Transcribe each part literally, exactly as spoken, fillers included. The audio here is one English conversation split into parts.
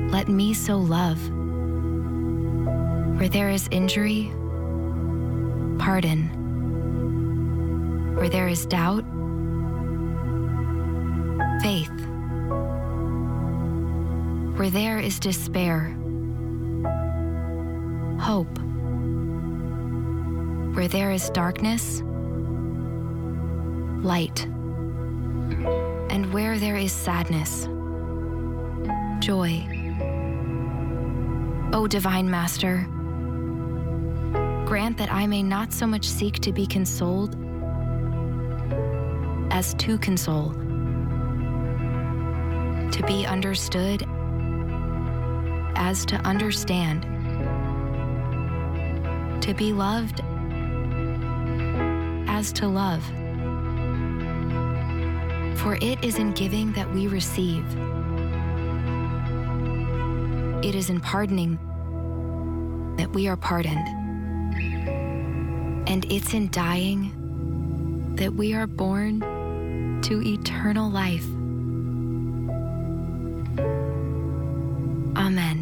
let me so love. Where there is injury, pardon. Where there is doubt, faith. Where there is despair, hope. Where there is darkness, light. And where there is sadness, joy. O Divine Master, grant that I may not so much seek to be consoled as to console, to be understood as to understand, to be loved as to love. For it is in giving that we receive. It is in pardoning that we are pardoned. And it's in dying that we are born to eternal life. Amen.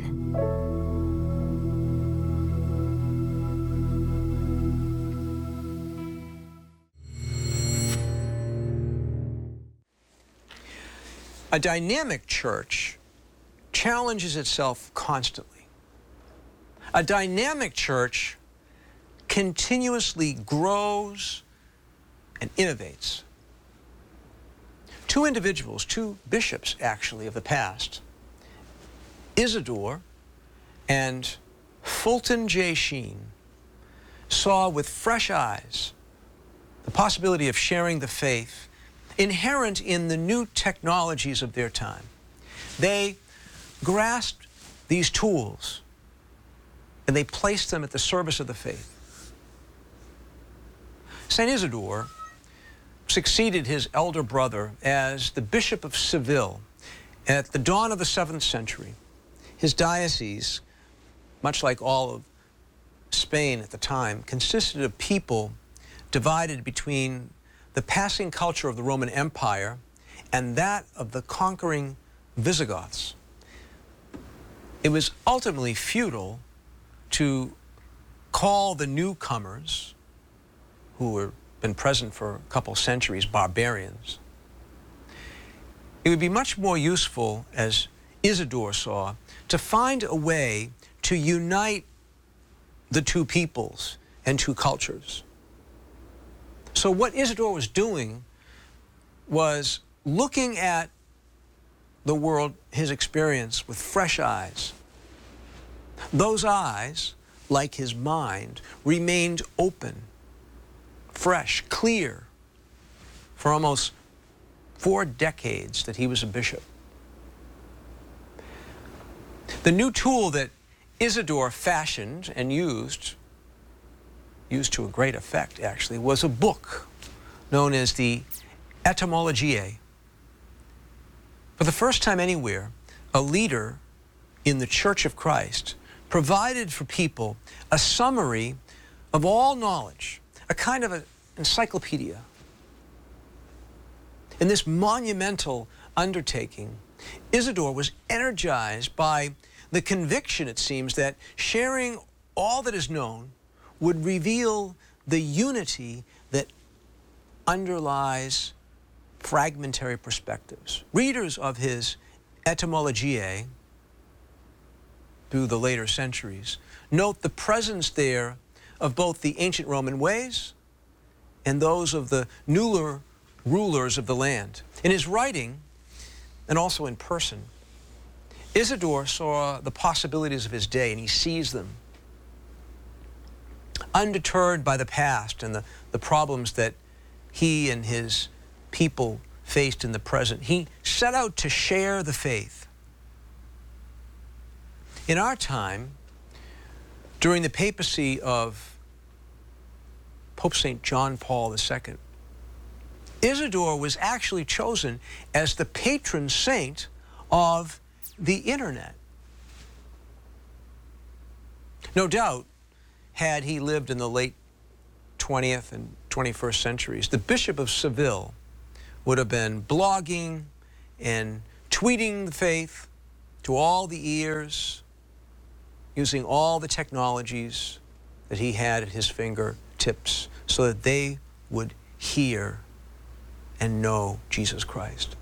A dynamic church challenges itself constantly. A dynamic church continuously grows and innovates. Two individuals, two bishops actually of the past, Isidore and Fulton J. Sheen, saw with fresh eyes the possibility of sharing the faith inherent in the new technologies of their time. They grasped these tools and they placed them at the service of the faith. Saint Isidore succeeded his elder brother as the Bishop of Seville at the dawn of the seventh century. His diocese, much like all of Spain at the time, consisted of people divided between the passing culture of the Roman Empire and that of the conquering Visigoths. It was ultimately futile to call the newcomers, who had been present for a couple centuries, barbarians. It would be much more useful, as Isidore saw, to find a way to unite the two peoples and two cultures. So what Isidore was doing was looking at the world, his experience, with fresh eyes. Those eyes, like his mind, remained open, fresh, clear, for almost four decades that he was a bishop. The new tool that Isidore fashioned and used, used to a great effect actually, was a book known as the Etymologiae. For the first time anywhere, a leader in the Church of Christ provided for people a summary of all knowledge, a kind of an encyclopedia. In this monumental undertaking, Isidore was energized by the conviction, it seems, that sharing all that is known would reveal the unity that underlies fragmentary perspectives. Readers of his Etymologiae through the later centuries note the presence there of both the ancient Roman ways and those of the newer rulers of the land. In his writing, and also in person, Isidore saw the possibilities of his day, and he seized them. Undeterred by the past and the, the problems that he and his people faced in the present, he set out to share the faith. In our time, during the papacy of Pope Saint John Paul the Second, Isidore was actually chosen as the patron saint of the internet. No doubt, had he lived in the late twentieth and twenty-first centuries, the Bishop of Seville would have been blogging and tweeting the faith to all the ears, using all the technologies that he had at his fingertips so that they would hear and know Jesus Christ.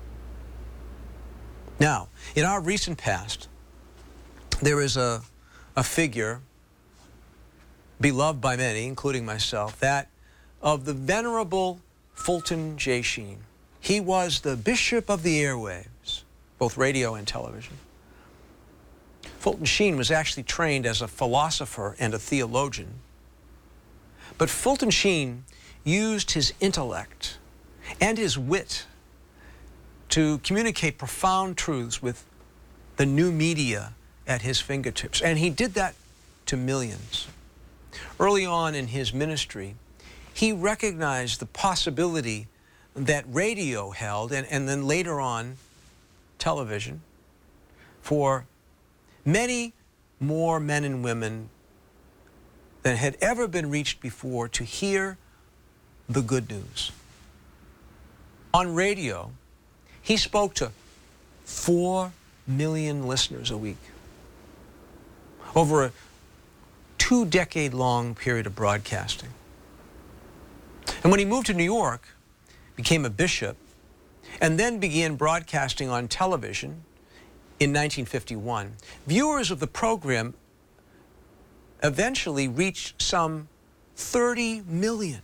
Now, in our recent past, there is a, a figure beloved by many, including myself, that of the Venerable Fulton J. Sheen. He was the Bishop of the airwaves, both radio and television. Fulton Sheen was actually trained as a philosopher and a theologian. But Fulton Sheen used his intellect and his wit to communicate profound truths with the new media at his fingertips. And he did that to millions. Early on in his ministry, he recognized the possibility that radio held, and, and then later on television, for many more men and women than had ever been reached before to hear the good news. On radio, he spoke to four million listeners a week over a two-decade-long period of broadcasting. And when he moved to New York, became a bishop, and then began broadcasting on television in nineteen fifty-one, viewers of the program eventually reached some thirty million.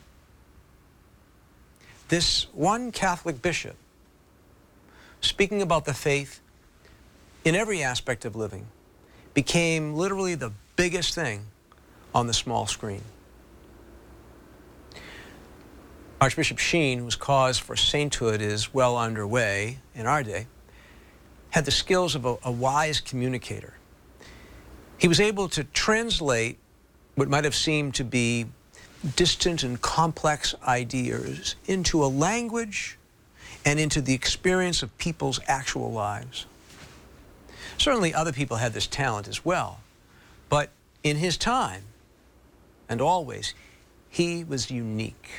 This one Catholic bishop, speaking about the faith in every aspect of living, became literally the biggest thing on the small screen. Archbishop Sheen, whose cause for sainthood is well underway in our day, had the skills of a, a wise communicator. He was able to translate what might have seemed to be distant and complex ideas into a language and into the experience of people's actual lives. Certainly other people had this talent as well, but in his time, and always, he was unique.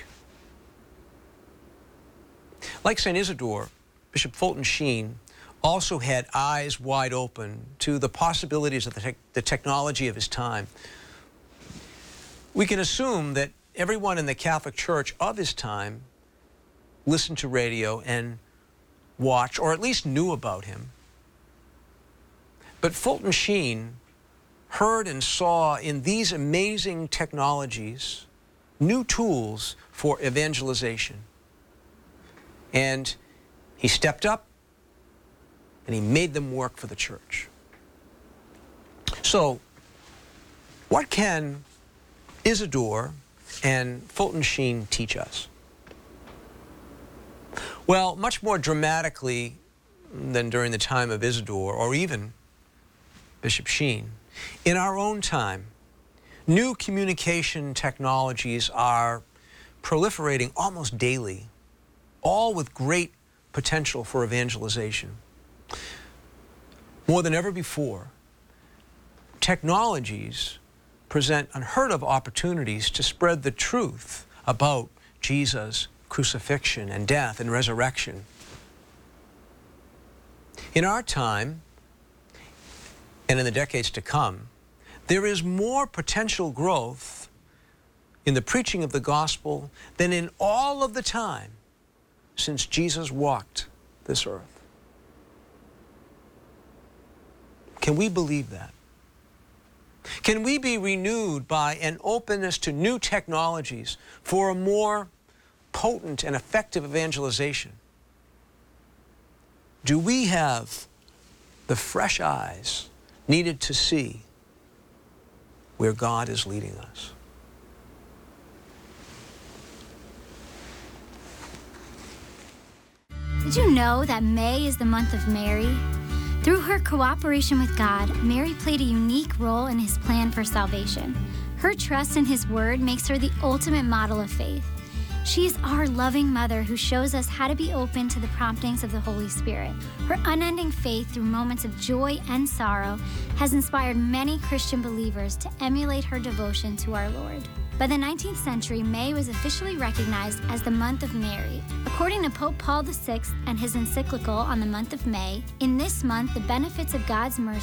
Like Saint Isidore, Bishop Fulton Sheen also had eyes wide open to the possibilities of the, te the technology of his time. We can assume that everyone in the Catholic Church of his time listened to radio and watched, or at least knew about him. But Fulton Sheen heard and saw in these amazing technologies new tools for evangelization. And he stepped up and he made them work for the church. So, what can Isidore and Fulton Sheen teach us? Well, much more dramatically than during the time of Isidore or even Bishop Sheen, in our own time, new communication technologies are proliferating almost daily, all with great potential for evangelization. More than ever before, technologies present unheard of opportunities to spread the truth about Jesus' crucifixion and death and resurrection. In our time, and in the decades to come, there is more potential growth in the preaching of the gospel than in all of the time since Jesus walked this earth. Can we believe that? Can we be renewed by an openness to new technologies for a more potent and effective evangelization? Do we have the fresh eyes needed to see where God is leading us? Did you know that May is the month of Mary? Through her cooperation with God, Mary played a unique role in his plan for salvation. Her trust in his word makes her the ultimate model of faith. She is our loving mother who shows us how to be open to the promptings of the Holy Spirit. Her unending faith through moments of joy and sorrow has inspired many Christian believers to emulate her devotion to our Lord. By the nineteenth century, May was officially recognized as the month of Mary. According to Pope Paul the sixth and his encyclical on the month of May, in this month the benefits of God's mercy